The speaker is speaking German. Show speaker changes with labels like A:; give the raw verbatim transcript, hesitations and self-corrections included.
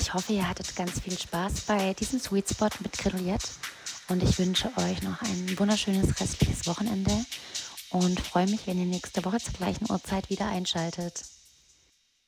A: ich hoffe, ihr hattet ganz viel Spaß bei diesem Sweet Spot mit Grilliert. Und ich wünsche euch noch ein wunderschönes restliches Wochenende und freue mich, wenn ihr nächste Woche zur gleichen Uhrzeit wieder einschaltet.